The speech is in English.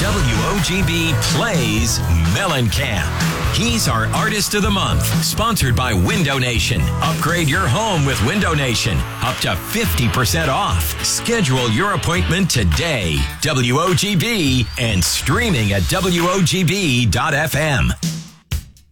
WOGB plays Mellencamp. He's our Artist of the Month, sponsored by Window Nation. Upgrade your home with Window Nation, up to 50% off. Schedule your appointment today. WOGB and streaming at WOGB.FM.